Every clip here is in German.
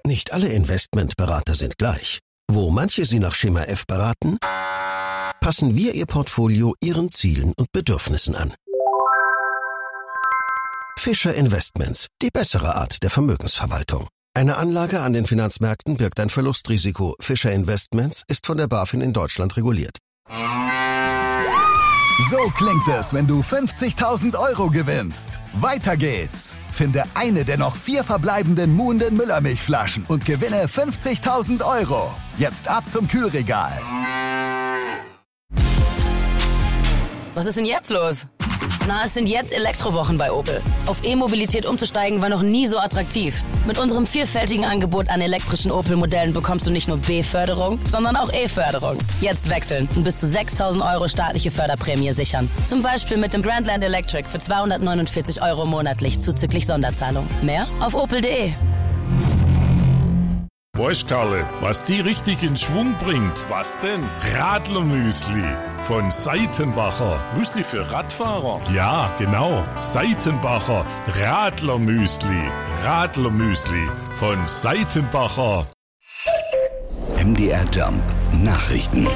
Nicht alle Investmentberater sind gleich. Wo manche Sie nach Schema F beraten, passen wir Ihr Portfolio Ihren Zielen und Bedürfnissen an. Fischer Investments, die bessere Art der Vermögensverwaltung. Eine Anlage an den Finanzmärkten birgt ein Verlustrisiko. Fischer Investments ist von der BaFin in Deutschland reguliert. So klingt es, wenn du 50.000 Euro gewinnst. Weiter geht's. Finde eine der noch 4 verbleibenden Muhnden Müllermilchflaschen und gewinne 50.000 Euro. Jetzt ab zum Kühlregal. Was ist denn jetzt los? Na, es sind jetzt Elektrowochen bei Opel. Auf E-Mobilität umzusteigen war noch nie so attraktiv. Mit unserem vielfältigen Angebot an elektrischen Opel-Modellen bekommst du nicht nur B-Förderung, sondern auch E-Förderung. Jetzt wechseln und bis zu 6.000 Euro staatliche Förderprämie sichern. Zum Beispiel mit dem Grandland Electric für 249 Euro monatlich zuzüglich Sonderzahlung. Mehr auf opel.de. Weißt Karle, was die richtig in Schwung bringt? Was denn? Radlermüsli von Seitenbacher. Müsli für Radfahrer? Ja, genau. Seitenbacher Radlermüsli. Radlermüsli von Seitenbacher. MDR Jump Nachrichten.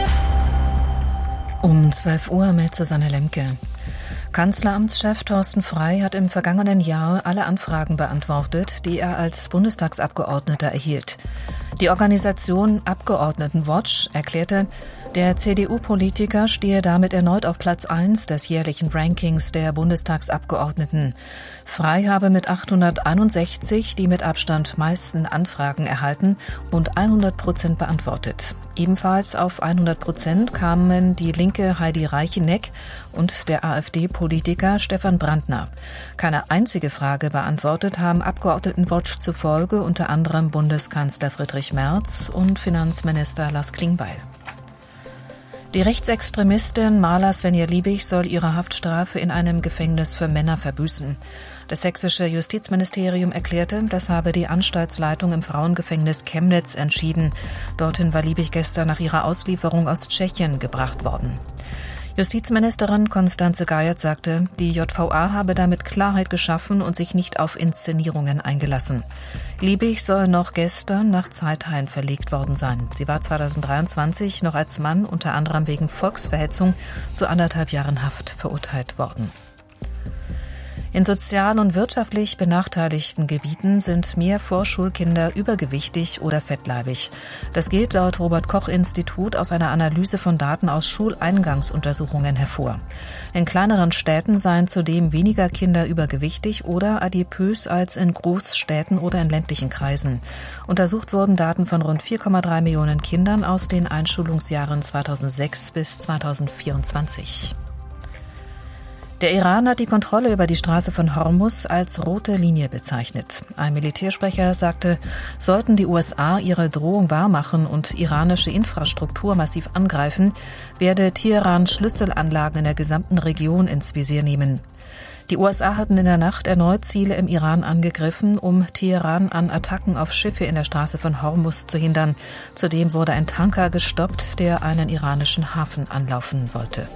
Um 12 Uhr mit Susanne Lemke. Kanzleramtschef Thorsten Frey hat im vergangenen Jahr alle Anfragen beantwortet, die er als Bundestagsabgeordneter erhielt. Die Organisation Abgeordnetenwatch erklärte, der CDU-Politiker stehe damit erneut auf Platz 1 des jährlichen Rankings der Bundestagsabgeordneten. Frey habe mit 861 die mit Abstand meisten Anfragen erhalten und 100% beantwortet. Ebenfalls auf 100% kamen die linke Heidi Reicheneck und der AfD-Politiker Stefan Brandner. Keine einzige Frage beantwortet haben Abgeordnetenwatch zufolge unter anderem Bundeskanzler Friedrich Merz und Finanzminister Lars Klingbeil. Die Rechtsextremistin Marla Svenja Liebig soll ihre Haftstrafe in einem Gefängnis für Männer verbüßen. Das sächsische Justizministerium erklärte, das habe die Anstaltsleitung im Frauengefängnis Chemnitz entschieden. Dorthin war Liebig gestern nach ihrer Auslieferung aus Tschechien gebracht worden. Justizministerin Constanze Geiert sagte, die JVA habe damit Klarheit geschaffen und sich nicht auf Inszenierungen eingelassen. Liebig soll noch gestern nach Zeithain verlegt worden sein. Sie war 2023 noch als Mann unter anderem wegen Volksverhetzung zu 1,5 Jahren Haft verurteilt worden. In sozial und wirtschaftlich benachteiligten Gebieten sind mehr Vorschulkinder übergewichtig oder fettleibig. Das geht laut Robert-Koch-Institut aus einer Analyse von Daten aus Schuleingangsuntersuchungen hervor. In kleineren Städten seien zudem weniger Kinder übergewichtig oder adipös als in Großstädten oder in ländlichen Kreisen. Untersucht wurden Daten von rund 4,3 Millionen Kindern aus den Einschulungsjahren 2006 bis 2024. Der Iran hat die Kontrolle über die Straße von Hormuz als rote Linie bezeichnet. Ein Militärsprecher sagte, sollten die USA ihre Drohung wahrmachen und iranische Infrastruktur massiv angreifen, werde Teheran Schlüsselanlagen in der gesamten Region ins Visier nehmen. Die USA hatten in der Nacht erneut Ziele im Iran angegriffen, um Teheran an Attacken auf Schiffe in der Straße von Hormuz zu hindern. Zudem wurde ein Tanker gestoppt, der einen iranischen Hafen anlaufen wollte.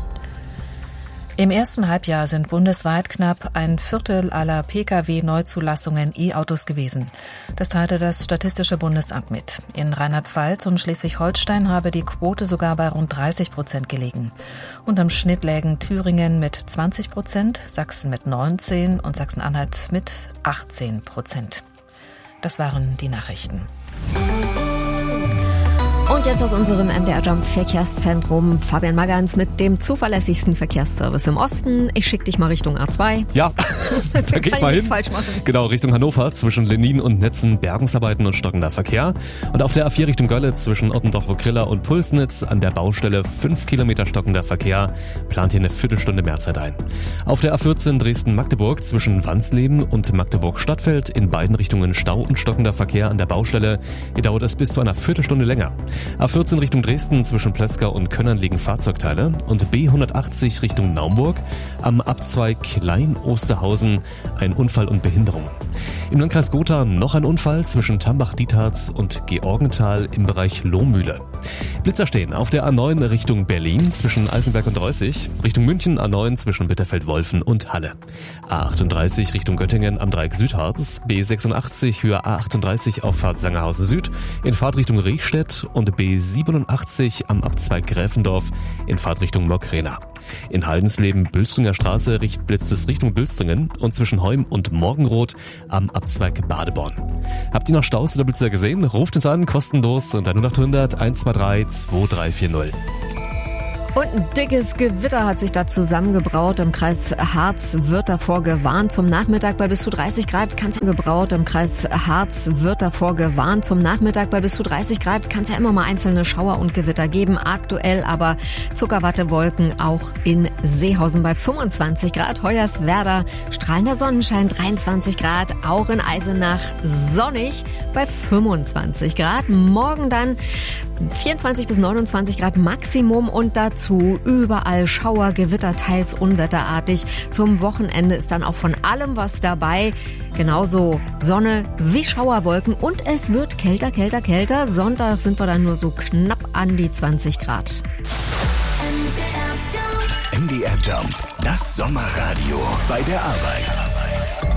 Im ersten Halbjahr sind bundesweit knapp 1/4 aller Pkw-Neuzulassungen E-Autos gewesen. Das teilte das Statistische Bundesamt mit. In Rheinland-Pfalz und Schleswig-Holstein habe die Quote sogar bei rund 30% gelegen. Unterm Schnitt lägen Thüringen mit 20%, Sachsen mit 19% und Sachsen-Anhalt mit 18%. Das waren die Nachrichten. Und jetzt aus unserem MDR Jump Verkehrszentrum Fabian Magans mit dem zuverlässigsten Verkehrsservice im Osten. Ich schicke dich mal Richtung A2. Ja, da gehe ich mal hin. Falsch machen. Genau, Richtung Hannover zwischen Lenin und Netzen Bergungsarbeiten und stockender Verkehr. Und auf der A4 Richtung Görlitz zwischen Ottendorf-Griller und Pulsnitz an der Baustelle 5 Kilometer stockender Verkehr. Plant hier eine Viertelstunde Mehrzeit ein. Auf der A14 Dresden-Magdeburg zwischen Wansleben und Magdeburg-Stadtfeld in beiden Richtungen Stau und stockender Verkehr an der Baustelle. Hier dauert es bis zu einer Viertelstunde länger. A14 Richtung Dresden zwischen Pleskau und Könnern liegen Fahrzeugteile und B180 Richtung Naumburg am Abzweig Klein-Osterhausen ein Unfall und Behinderung. Im Landkreis Gotha noch ein Unfall zwischen Tambach-Dietharz und Georgenthal im Bereich Lohmühle. Blitzer stehen auf der A9 Richtung Berlin zwischen Eisenberg und Reußig, Richtung München A9 zwischen Bitterfeld-Wolfen und Halle. A38 Richtung Göttingen am Dreieck Südharz, B86 Höhe A38 Auffahrt Sangerhausen Süd in Fahrtrichtung Riechstätt und B87 am Abzweig Gräfendorf in Fahrtrichtung Mockrena. In Haldensleben-Bülstringer Straße blitzt es Richtung Bülstringen und zwischen Heum und Morgenroth am Abzweig Badeborn. Habt ihr noch Staus oder Blitzer gesehen? Ruft uns an, kostenlos unter 0800 123 2340. Und ein dickes Gewitter hat sich da zusammengebraut. Im Kreis Harz wird davor gewarnt. Zum Nachmittag bei bis zu 30 Grad kann es Im Kreis Harz wird davor gewarnt. Zum Nachmittag bei bis zu 30 Grad kann es ja immer mal einzelne Schauer und Gewitter geben. Aktuell aber Zuckerwattewolken auch in Seehausen bei 25 Grad. Hoyerswerda strahlender Sonnenschein 23 Grad. Auch in Eisenach sonnig bei 25 Grad. Morgen dann 24 bis 29 Grad Maximum und dazu überall Schauer, Gewitter, teils unwetterartig. Zum Wochenende ist dann auch von allem was dabei. Genauso Sonne wie Schauerwolken und es wird kälter. Sonntag sind wir dann nur so knapp an die 20 Grad. MDR Jump, das Sommerradio bei der Arbeit.